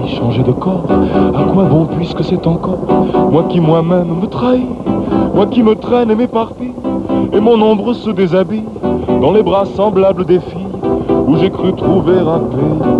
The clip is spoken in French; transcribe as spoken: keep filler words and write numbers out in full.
vie, changer de corps, à quoi bon puisque c'est encore moi qui moi-même me trahis, moi qui me traîne et m'éparpille, et mon ombre se déshabille dans les bras semblables des filles où j'ai cru trouver un pays.